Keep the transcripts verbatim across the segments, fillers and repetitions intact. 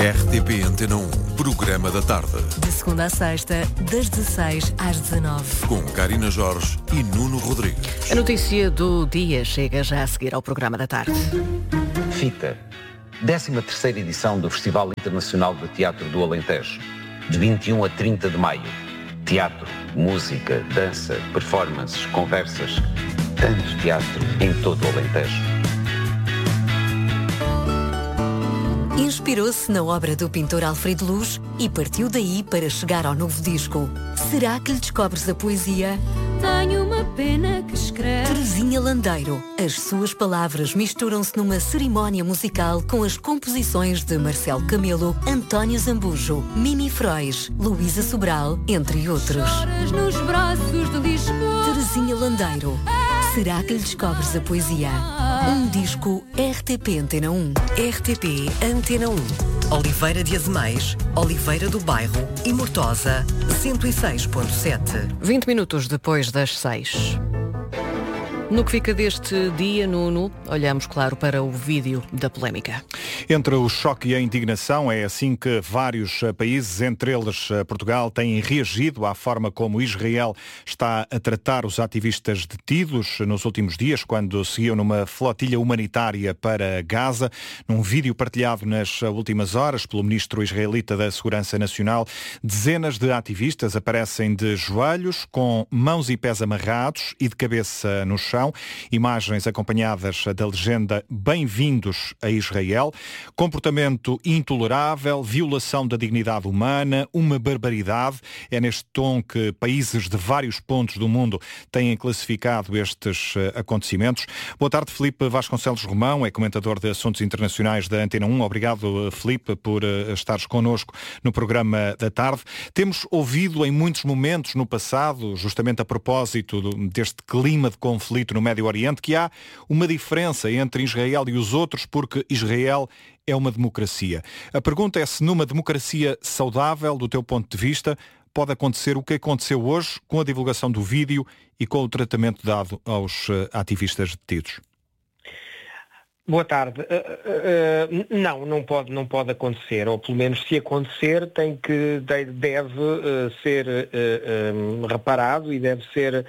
R T P Antena um, programa da tarde. De segunda a sexta, das dezasseis às dezanove. Com Karina Jorge e Nuno Rodrigues. A notícia do dia chega já a seguir ao programa da tarde. FITA, décima terceira edição do Festival Internacional de Teatro do Alentejo, de vinte e um a trinta de maio. Teatro, música, dança, performances, conversas, tanto teatro em todo o Alentejo. Inspirou-se na obra do pintor Alfredo Luz e partiu daí para chegar ao novo disco. Será que lhe descobres a poesia? Tenho uma pena que escreve. Terezinha Landeiro. As suas palavras misturam-se numa cerimónia musical com as composições de Marcelo Camelo, António Zambujo, Mimi Frois, Luísa Sobral, entre outros. Choras nos braços de Lisboa. Terezinha Landeiro. Será que lhe descobres a poesia? Um disco R T P Antena um. R T P Antena um. Oliveira de Azemais, Oliveira do Bairro e Mortosa, cento e seis ponto sete. vinte minutos depois das seis. No que fica deste dia, Nuno, olhamos, claro, para o vídeo da polémica. Entre o choque e a indignação, é assim que vários países, entre eles Portugal, têm reagido à forma como Israel está a tratar os ativistas detidos nos últimos dias, quando seguiam numa flotilha humanitária para Gaza. Num vídeo partilhado nas últimas horas pelo ministro israelita da Segurança Nacional, dezenas de ativistas aparecem de joelhos, com mãos e pés amarrados e de cabeça no chão. Imagens acompanhadas da legenda "Bem-vindos a Israel". Comportamento intolerável, violação da dignidade humana, uma barbaridade. É neste tom que países de vários pontos do mundo têm classificado estes acontecimentos. Boa tarde, Filipe Vasconcelos Romão, é comentador de assuntos internacionais da Antena um. Obrigado, Filipe, por estares connosco no programa da tarde. Temos ouvido em muitos momentos no passado, justamente a propósito deste clima de conflito no Médio Oriente, que há uma diferença entre Israel e os outros, porque Israel é uma democracia. A pergunta é se numa democracia saudável, do teu ponto de vista, pode acontecer o que aconteceu hoje com a divulgação do vídeo e com o tratamento dado aos uh, ativistas detidos. Boa tarde. Uh, uh, não, não pode, não pode acontecer, ou pelo menos se acontecer tem que, deve uh, ser uh, um, reparado e deve ser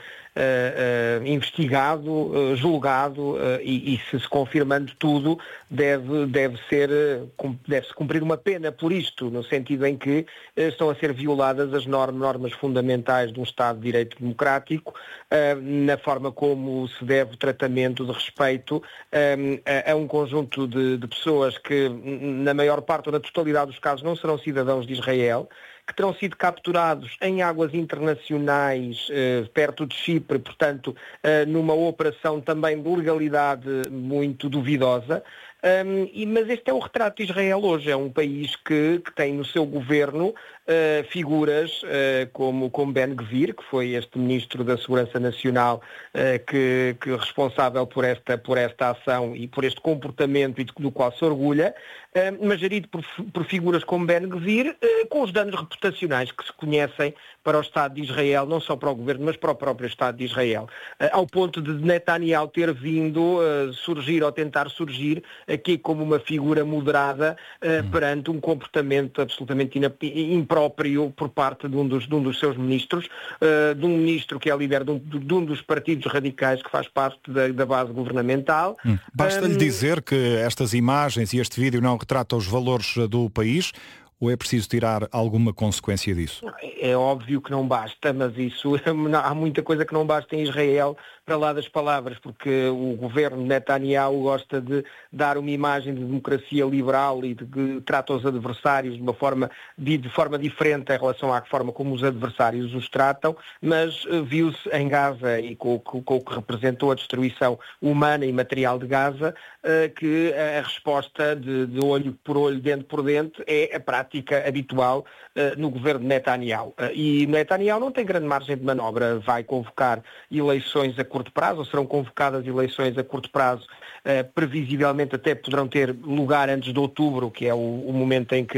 Uh, uh, investigado, uh, julgado uh, e, e se se confirmando tudo deve, deve ser uh, deve-se cumprir uma pena por isto, no sentido em que uh, estão a ser violadas as normas, normas fundamentais de um Estado de Direito Democrático, uh, na forma como se deve o tratamento de respeito um, a, a um conjunto de, de pessoas que na maior parte ou na totalidade dos casos não serão cidadãos de Israel, que terão sido capturados em águas internacionais, eh, perto de Chipre, portanto, eh, numa operação também de legalidade muito duvidosa. Um, e, mas este é o retrato de Israel hoje. É um país que, que tem no seu governo uh, figuras uh, como, como Ben Gvir, que foi este ministro da Segurança Nacional uh, que, que é responsável por esta, por esta ação e por este comportamento e do, do qual se orgulha, uh, mas gerido por, por figuras como Ben Gvir, uh, com os danos reputacionais que se conhecem para o Estado de Israel, não só para o governo, mas para o próprio Estado de Israel. Uh, ao ponto de Netanyahu ter vindo uh, surgir ou tentar surgir aqui como uma figura moderada uh, perante um comportamento absolutamente impróprio por parte de um dos, de um dos seus ministros, uh, de um ministro que é líder de um, de um dos partidos radicais que faz parte da, da base governamental. Hum. Basta-lhe um, dizer que estas imagens e este vídeo não retratam os valores do país, ou é preciso tirar alguma consequência disso? É óbvio que não basta, mas isso há muita coisa que não basta em Israel para lá das palavras, porque o governo de Netanyahu gosta de dar uma imagem de democracia liberal e de que trata os adversários de uma forma, de, de forma diferente em relação à forma como os adversários os tratam, mas uh, viu-se em Gaza e com, com, com o que representou a destruição humana e material de Gaza, uh, que a resposta de, de olho por olho, dente por dente, é a prática habitual uh, no governo de Netanyahu. Uh, e Netanyahu não tem grande margem de manobra, vai convocar eleições a curto prazo, ou serão convocadas eleições a curto prazo, uh, previsivelmente até poderão ter lugar antes de outubro, que é o, o momento em que se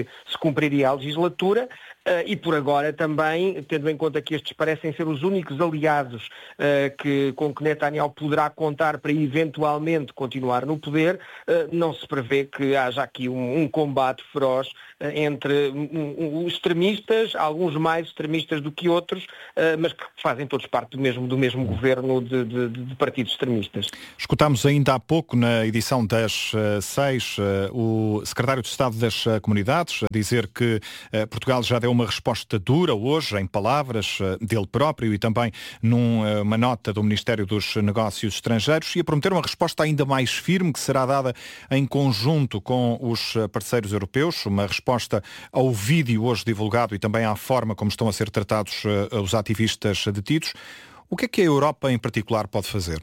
cumpriria a legislatura. Uh, e por agora também, tendo em conta que estes parecem ser os únicos aliados uh, que, com que Netanyahu poderá contar para eventualmente continuar no poder, uh, não se prevê que haja aqui um, um combate feroz uh, entre um, um, os extremistas, alguns mais extremistas do que outros, uh, mas que fazem todos parte do mesmo, do mesmo governo de, de, de partidos extremistas. Escutámos ainda há pouco, na edição das uh, seis, uh, o secretário de Estado das uh, Comunidades a dizer que uh, Portugal já deu uma resposta dura hoje, em palavras dele próprio e também numa nota do Ministério dos Negócios Estrangeiros, e a prometer uma resposta ainda mais firme que será dada em conjunto com os parceiros europeus, uma resposta ao vídeo hoje divulgado e também à forma como estão a ser tratados os ativistas detidos. O que é que a Europa em particular pode fazer?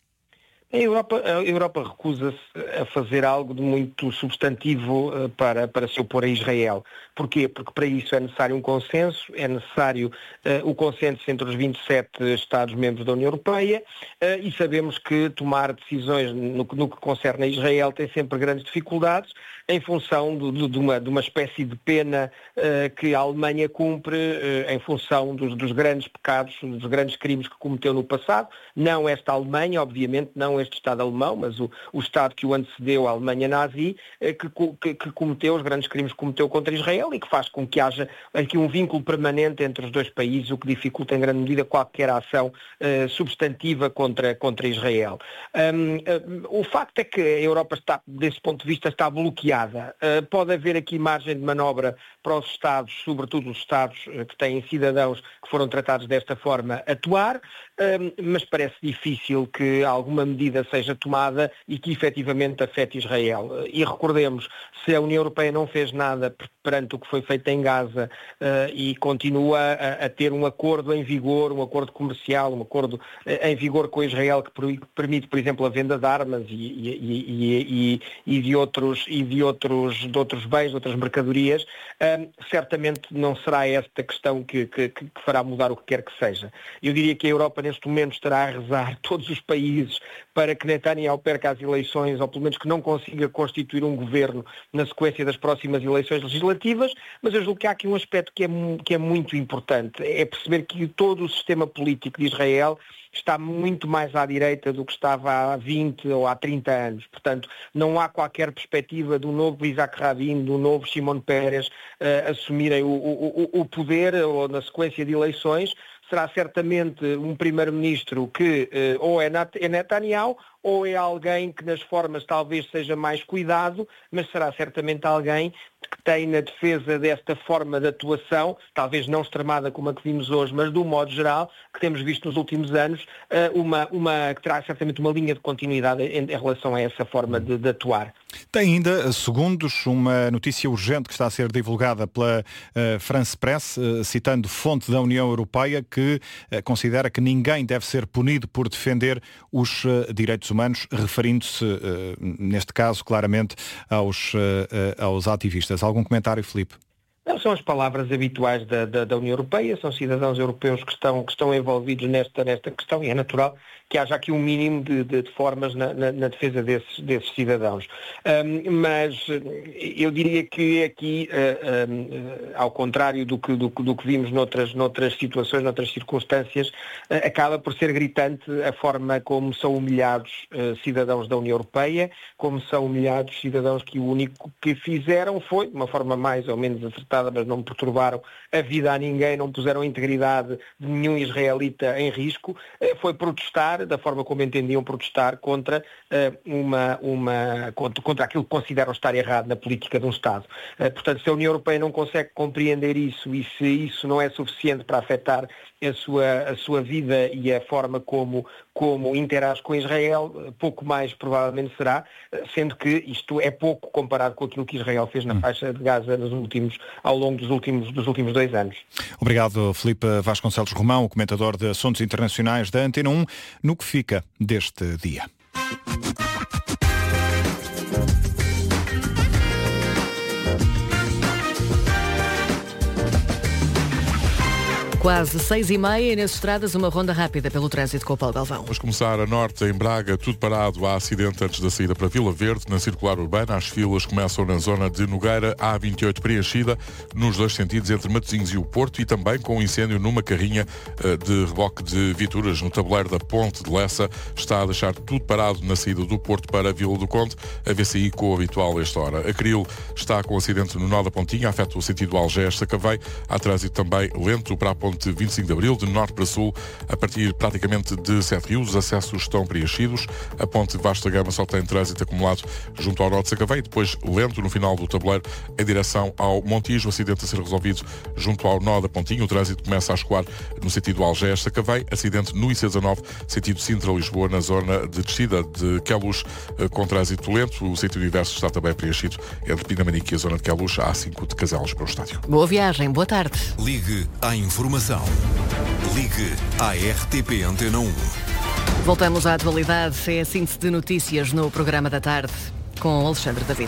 A Europa, a Europa recusa-se a fazer algo de muito substantivo para, para se opor a Israel. Porquê? Porque para isso é necessário um consenso, é necessário uh, o consenso entre os vinte e sete Estados-membros da União Europeia uh, e sabemos que tomar decisões no, no que concerne a Israel tem sempre grandes dificuldades em função do, do, de, uma, de uma espécie de pena uh, que a Alemanha cumpre uh, em função dos, dos grandes pecados, dos grandes crimes que cometeu no passado. Não esta Alemanha, obviamente, não este Estado alemão, mas o, o Estado uh, que o antecedeu, a Alemanha nazi, uh, que, que, que cometeu os grandes crimes que cometeu contra Israel e que faz com que haja aqui um vínculo permanente entre os dois países, o que dificulta em grande medida qualquer ação uh, substantiva contra, contra Israel. Um, uh, o facto é que a Europa está, desse ponto de vista, está bloqueada. Uh, pode haver aqui margem de manobra para os Estados, sobretudo os Estados uh, que têm cidadãos que foram tratados desta forma, atuar, uh, mas parece difícil que alguma medida seja tomada e que efetivamente afete Israel. Uh, e recordemos, se a União Europeia não fez nada perante o que foi feito em Gaza uh, e continua a, a ter um acordo em vigor, um acordo comercial, um acordo uh, em vigor com Israel que per, permite, por exemplo, a venda de armas e, e, e, e, e, de, outros, e de, outros, de outros bens, de outras mercadorias, uh, certamente não será esta questão que, que, que fará mudar o que quer que seja. Eu diria que a Europa neste momento estará a rezar todos os países para que Netanyahu perca as eleições, ou pelo menos que não consiga constituir um governo na sequência das próximas eleições legislativas, mas eu julgo que há aqui um aspecto que é, que é muito importante, é perceber que todo o sistema político de Israel está muito mais à direita do que estava há vinte ou há trinta anos. Portanto, não há qualquer perspectiva do novo Isaac Rabin, do novo Shimon Peres uh, assumirem o, o, o poder ou na sequência de eleições. Será certamente um primeiro-ministro que uh, ou é Netanyahu ou é alguém que nas formas talvez seja mais cuidado, mas será certamente alguém que tem na defesa desta forma de atuação, talvez não extremada como a que vimos hoje, mas de um modo geral, que temos visto nos últimos anos, uma, uma, que terá certamente uma linha de continuidade em, em relação a essa forma de, de atuar. Tem ainda, segundos, uma notícia urgente que está a ser divulgada pela uh, France Press, uh, citando fonte da União Europeia, que uh, considera que ninguém deve ser punido por defender os uh, direitos humanos, referindo-se, uh, neste caso, claramente aos, uh, uh, aos ativistas. Algum comentário, Filipe? Não, são as palavras habituais da, da, da União Europeia, são cidadãos europeus que estão, que estão envolvidos nesta, nesta questão e é natural que haja aqui um mínimo de, de, de formas na, na, na defesa desses, desses cidadãos. Um, mas eu diria que aqui, uh, um, ao contrário do que, do, do que vimos noutras, noutras situações, noutras circunstâncias, uh, acaba por ser gritante a forma como são humilhados uh, cidadãos da União Europeia, como são humilhados cidadãos que o único que fizeram foi, de uma forma mais ou menos acertada, mas não perturbaram a vida a ninguém, não puseram a integridade de nenhum israelita em risco, uh, foi protestar da forma como entendiam protestar contra, uh, uma, uma, contra, contra aquilo que consideram estar errado na política de um Estado. Uh, portanto, se a União Europeia não consegue compreender isso e se isso não é suficiente para afetar a sua, a sua vida e a forma como, como interage com Israel, pouco mais provavelmente será, sendo que isto é pouco comparado com aquilo que Israel fez na faixa de Gaza nos últimos, ao longo dos últimos, dos últimos dois anos. Obrigado, Filipe Vasconcelos Romão, o comentador de Assuntos Internacionais da Antena um, no que fica deste dia. Quase seis e meia e nas estradas uma ronda rápida pelo trânsito com o Paulo Galvão. Vamos começar a norte, em Braga, tudo parado. Há acidente antes da saída para Vila Verde, na circular urbana. As filas começam na zona de Nogueira, A vinte e oito preenchida, nos dois sentidos, entre Matosinhos e o Porto, e também com um incêndio numa carrinha de reboque de viaturas no tabuleiro da Ponte de Lessa. Está a deixar tudo parado na saída do Porto para Vila do Conde, a V C I com o habitual a esta hora. A Cril está com acidente no nó da Pontinha, afeta o sentido Algés-Sacavém. Há trânsito também lento para a Ponte vinte e cinco de Abril, de norte para sul, a partir praticamente de Sete Rios. Os acessos estão preenchidos. A Ponte Vasta Gama só tem trânsito acumulado junto ao nó de Sacavém, depois lento no final do tabuleiro em direção ao Montijo. O acidente a ser resolvido junto ao nó da Pontinha. O trânsito começa a escoar no sentido Algés-Sacavém. Acidente no I C dezanove, sentido Sintra-Lisboa, na zona de descida de Queluz, com trânsito lento. O sentido inverso está também preenchido entre Pinamanique e a zona de Queluz. Há A cinco de Caselos para o estádio. Boa viagem, boa tarde. Ligue à informação. Ligue à R T P Antena um. Voltamos à atualidade. É a síntese de notícias no programa da tarde com Alexandre David.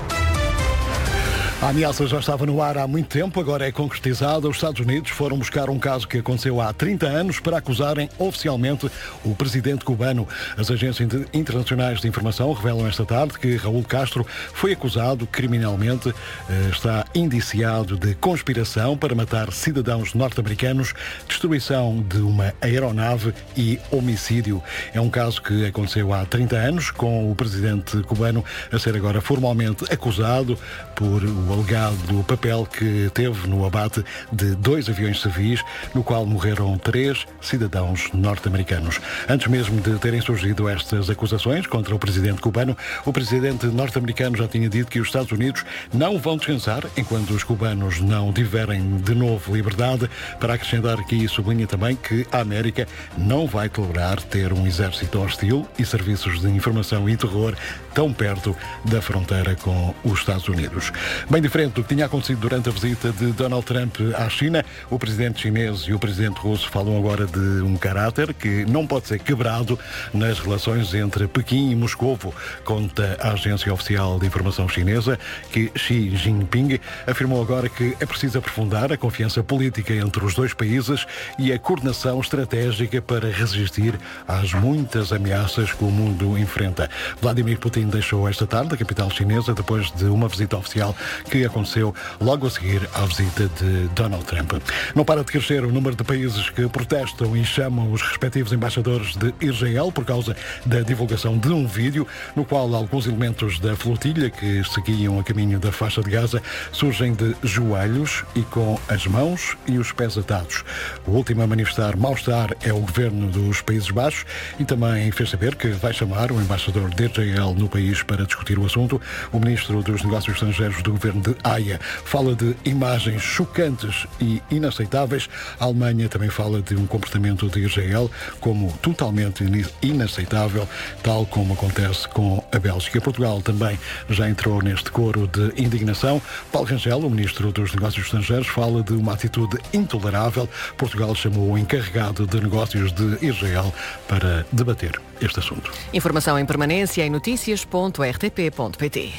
A ameaça já estava no ar há muito tempo, agora é concretizada. Os Estados Unidos foram buscar um caso que aconteceu há trinta anos para acusarem oficialmente o presidente cubano. As agências internacionais de informação revelam esta tarde que Raul Castro foi acusado criminalmente, está indiciado de conspiração para matar cidadãos norte-americanos, destruição de uma aeronave e homicídio. É um caso que aconteceu há trinta anos, com o presidente cubano a ser agora formalmente acusado por o alegado papel que teve no abate de dois aviões civis, no qual morreram três cidadãos norte-americanos. Antes mesmo de terem surgido estas acusações contra o presidente cubano, o presidente norte-americano já tinha dito que os Estados Unidos não vão descansar enquanto os cubanos não tiverem de novo liberdade. Para acrescentar aqui, sublinha também que a América não vai tolerar ter um exército hostil e serviços de informação e terror tão perto da fronteira com os Estados Unidos. Bem diferente do que tinha acontecido durante a visita de Donald Trump à China, o presidente chinês e o presidente russo falam agora de um caráter que não pode ser quebrado nas relações entre Pequim e Moscovo. Conta a agência oficial de informação chinesa que Xi Jinping afirmou agora que é preciso aprofundar a confiança política entre os dois países e a coordenação estratégica para resistir às muitas ameaças que o mundo enfrenta. Vladimir Putin deixou esta tarde a capital chinesa depois de uma visita oficial que aconteceu logo a seguir à visita de Donald Trump. Não para de crescer o número de países que protestam e chamam os respectivos embaixadores de Israel por causa da divulgação de um vídeo no qual alguns elementos da flotilha que seguiam a caminho da faixa de Gaza surgem de joelhos e com as mãos e os pés atados. O último a manifestar mal-estar é o governo dos Países Baixos e também fez saber que vai chamar o embaixador de Israel no país para discutir o assunto. O ministro dos Negócios Estrangeiros do governo de Haia fala de imagens chocantes e inaceitáveis. A Alemanha também fala de um comportamento de Israel como totalmente inaceitável, tal como acontece com a Bélgica. Portugal também já entrou neste coro de indignação. Paulo Rangel, o ministro dos Negócios Estrangeiros, fala de uma atitude intolerável. Portugal chamou o encarregado de negócios de Israel para debater este assunto. Informação em permanência em notícias ponto r t p ponto p t.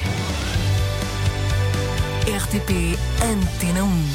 R T P Antena um.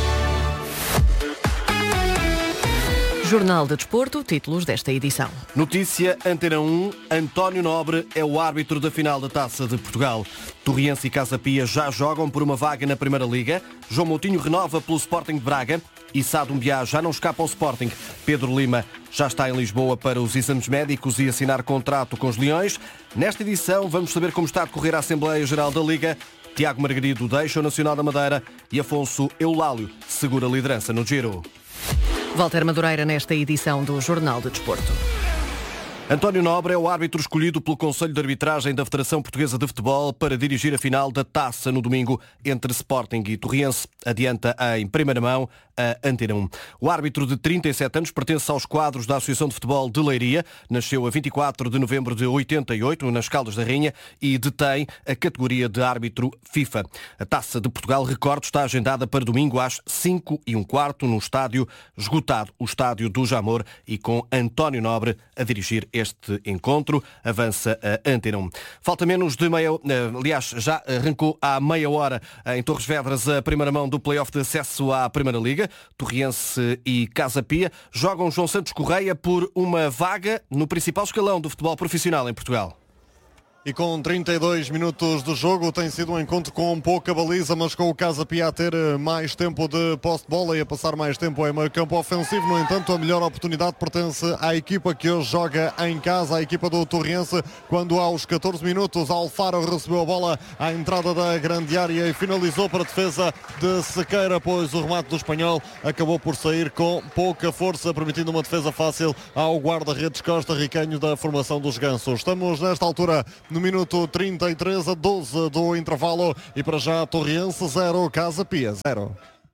Jornal de Desporto, títulos desta edição. Notícia Antena um, António Nobre é o árbitro da final da Taça de Portugal. Torriense e Casa Pia já jogam por uma vaga na Primeira Liga. João Moutinho renova pelo Sporting de Braga. E Sá Doumbia já não escapa ao Sporting. Pedro Lima já está em Lisboa para os exames médicos e assinar contrato com os Leões. Nesta edição vamos saber como está a decorrer a Assembleia Geral da Liga. Tiago Margarido deixa o Nacional da Madeira e Afonso Eulálio segura a liderança no Giro. Walter Madureira nesta edição do Jornal de Desporto. António Nobre é o árbitro escolhido pelo Conselho de Arbitragem da Federação Portuguesa de Futebol para dirigir a final da Taça no domingo entre Sporting e Torriense. Adianta em primeira mão a Antena um. O árbitro de trinta e sete anos pertence aos quadros da Associação de Futebol de Leiria. Nasceu a vinte e quatro de novembro de oitenta e oito, nas Caldas da Rainha, e detém a categoria de árbitro FIFA. A Taça de Portugal, recordo, está agendada para domingo às cinco e um quarto no estádio esgotado, o estádio do Jamor, e com António Nobre a dirigir este encontro. Avança a Antena um. Falta menos de meia... Aliás, já arrancou há meia hora em Torres Vedras a primeira mão do play-off de acesso à Primeira Liga. Torriense e Casa Pia, jogam João Santos Correia por uma vaga no principal escalão do futebol profissional em Portugal. E com trinta e dois minutos de jogo tem sido um encontro com pouca baliza, mas com o Casa Pia a ter mais tempo de posse de bola e a passar mais tempo em meio campo ofensivo. No entanto, a melhor oportunidade pertence à equipa que hoje joga em casa, a equipa do Torriense, quando aos catorze minutos Alfaro recebeu a bola à entrada da grande área e finalizou para a defesa de Sequeira, pois o remate do espanhol acabou por sair com pouca força, permitindo uma defesa fácil ao guarda-redes costarriquenho da formação dos Gansos. Estamos nesta altura no minuto trinta e três a doze do intervalo e para já Torriense zero, Casa Pia zero.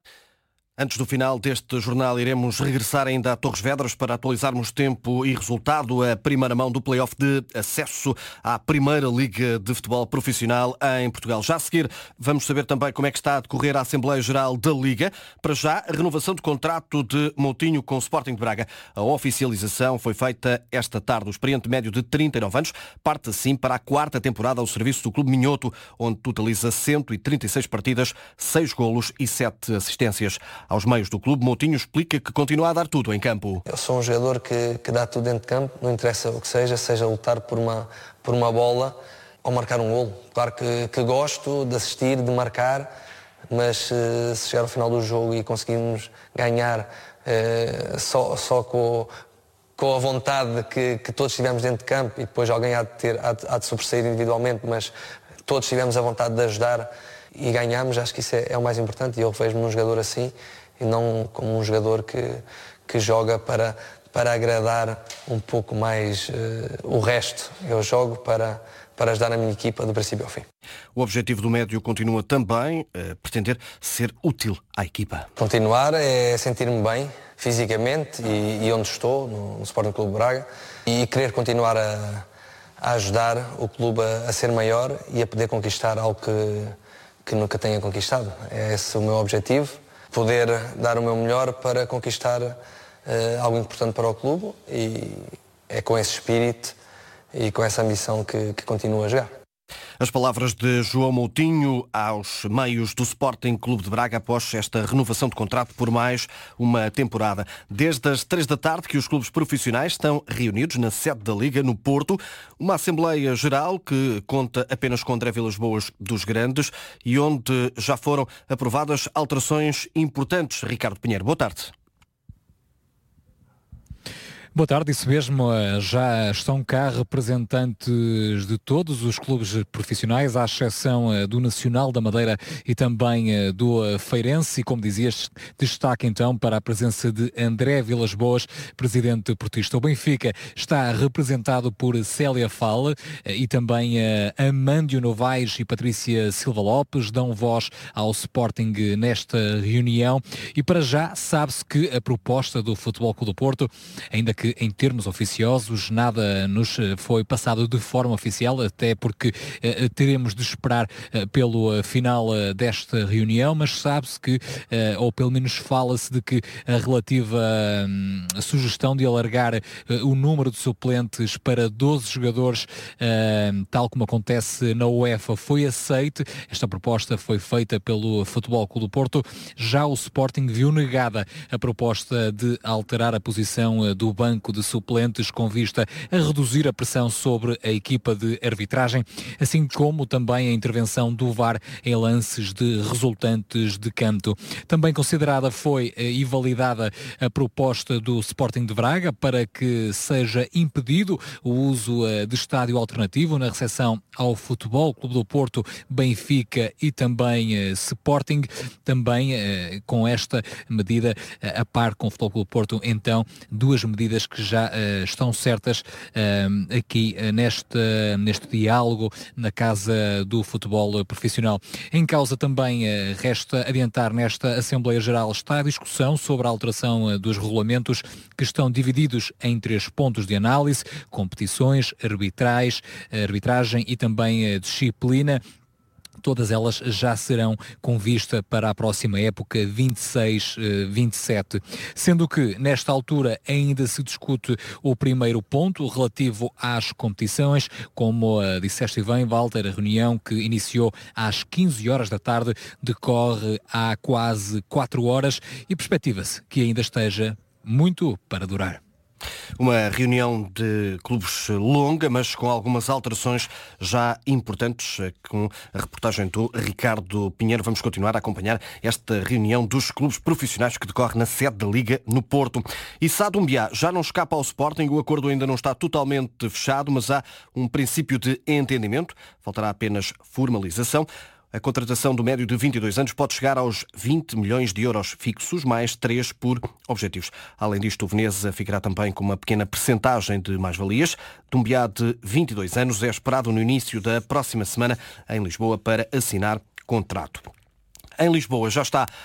Antes do final deste jornal iremos regressar ainda a Torres Vedras para atualizarmos tempo e resultado, a primeira mão do play-off de acesso à Primeira Liga de Futebol Profissional em Portugal. Já a seguir vamos saber também como é que está a decorrer a Assembleia Geral da Liga. Para já, a renovação do contrato de Moutinho com o Sporting de Braga. A oficialização foi feita esta tarde. O experiente médio de trinta e nove anos parte assim para a quarta temporada ao serviço do Clube Minhoto, onde totaliza cento e trinta e seis partidas, seis golos e sete assistências. Aos meios do clube, Moutinho explica que continua a dar tudo em campo. Eu sou um jogador que, que dá tudo dentro de campo, não interessa o que seja, seja lutar por uma, por uma bola ou marcar um golo. Claro que, que gosto de assistir, de marcar, mas se, se chegar ao final do jogo e conseguirmos ganhar eh, só, só com, com a vontade que, que todos tivemos dentro de campo, e depois alguém há de, ter, há de, há de sobressair individualmente, mas todos tivemos a vontade de ajudar e ganhamos, acho que isso é, é o mais importante, e eu vejo-me num jogador assim e não como um jogador que, que joga para, para agradar um pouco mais uh, o resto. Eu jogo para, para ajudar a minha equipa do princípio ao fim. O objetivo do médio continua também a pretender ser útil à equipa. Continuar é sentir-me bem fisicamente e, e onde estou, no, no Sporting Clube Braga, e querer continuar a, a ajudar o clube a, a ser maior e a poder conquistar algo que que nunca tenha conquistado. É esse o meu objetivo, poder dar o meu melhor para conquistar uh, algo importante para o clube, e é com esse espírito e com essa ambição que, que continuo a jogar. As palavras de João Moutinho aos meios do Sporting Clube de Braga após esta renovação de contrato por mais uma temporada. Desde as três da tarde que os clubes profissionais estão reunidos na sede da Liga, no Porto, uma Assembleia Geral que conta apenas com André Vilas-Boas dos Grandes e onde já foram aprovadas alterações importantes. Ricardo Pinheiro, boa tarde. Boa tarde, isso mesmo, já estão cá representantes de todos os clubes profissionais, à exceção do Nacional da Madeira e também do Feirense, e como dizias, destaque então para a presença de André Vilas-Boas, presidente portista. O Benfica está representado por Célia Fala e também Amândio Novaes e Patrícia Silva Lopes dão voz ao Sporting nesta reunião, e para já sabe-se que a proposta do Futebol Clube do Porto, ainda que em termos oficiosos nada nos foi passado de forma oficial, até porque uh, teremos de esperar uh, pelo uh, final uh, desta reunião, mas sabe-se que, uh, ou pelo menos fala-se de que a relativa uh, sugestão de alargar uh, o número de suplentes para doze jogadores, uh, tal como acontece na UEFA, foi aceite. Esta proposta foi feita pelo Futebol Clube do Porto. Já o Sporting viu negada a proposta de alterar a posição uh, do banco de suplentes com vista a reduzir a pressão sobre a equipa de arbitragem, assim como também a intervenção do V A R em lances de resultantes de canto. Também considerada foi e validada a proposta do Sporting de Braga para que seja impedido o uso de estádio alternativo na recepção ao Futebol Clube do Porto, Benfica e também Sporting. Também com esta medida, a par com o Futebol Clube do Porto, então, duas medidas que já uh, estão certas uh, aqui uh, neste, uh, neste diálogo na Casa do Futebol Profissional. Em causa também uh, resta adiantar nesta Assembleia Geral está a discussão sobre a alteração uh, dos regulamentos, que estão divididos em três pontos de análise: competições, arbitrais, arbitragem e também uh, disciplina. Todas elas já serão com vista para a próxima época vinte e seis vinte e sete, sendo que nesta altura ainda se discute o primeiro ponto relativo às competições, como uh, disseste bem, Walter, a reunião que iniciou às quinze horas da tarde decorre há quase quatro horas e perspectiva-se que ainda esteja muito para durar. Uma reunião de clubes longa, mas com algumas alterações já importantes, com a reportagem do Ricardo Pinheiro. Vamos continuar a acompanhar esta reunião dos clubes profissionais que decorre na sede da Liga, no Porto. E Sá Doumbia já não escapa ao Sporting, o acordo ainda não está totalmente fechado, mas há um princípio de entendimento, faltará apenas formalização. A contratação do médio de vinte e dois anos pode chegar aos vinte milhões de euros fixos, mais três por objetivos. Além disto, o Veneza ficará também com uma pequena percentagem de mais-valias. Doumbia, de vinte e dois anos, é esperado no início da próxima semana em Lisboa para assinar contrato. Em Lisboa já está